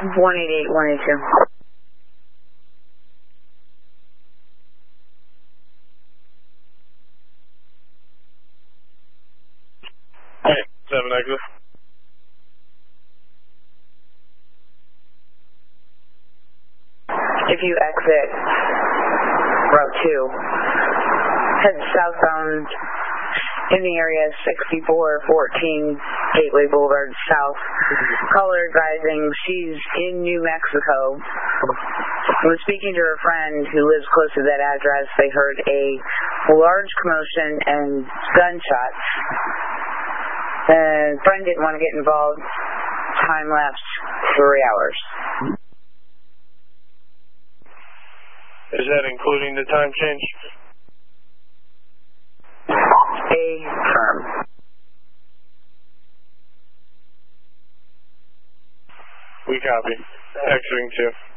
188, 182. Hey, 7 exit. If you exit Route 2, head southbound in the area 6414 Gateway Boulevard South. Caller advising she's in New Mexico. When speaking to her friend who lives close to that address, they heard a large commotion and gunshots. The friend didn't want to get involved. Time lapse 3 hours. Is that including the time change? Affirm. We copy. Exiting 2.